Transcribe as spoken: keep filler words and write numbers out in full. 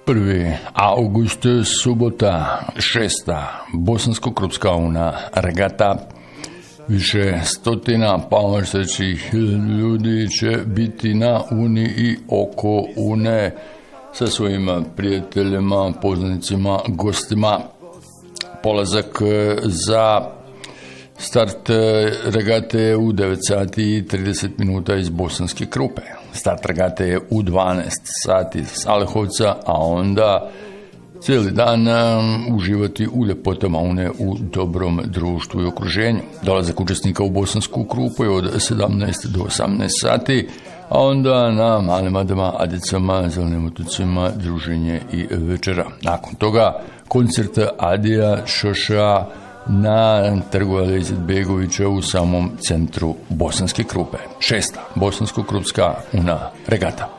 prvi august, subota, šesta, bosansko-krupska una regata. Više stotina pomoćećih ljudi će biti na Uni i oko Une sa svojim prijateljima, poznanicima, gostima. Polazak za start regate je u devet sati i trideset minuta iz Bosanske Krupe. Start regate je u dvanaest sati iz Alehovca, a onda cijeli dan uživati u ljepotama Une u dobrom društvu i okruženju. Dolazak učesnika u Bosansku Krupu je od sedamnaest do osamnaest sati, a onda na Malim Adama, Adicama, Zelenim otocima druženje i večera. Nakon toga koncert Adija Šoša na trgu Alije Izetbegovića u samom centru Bosanske Krupe. Šesta Bosansko-krupska una regata.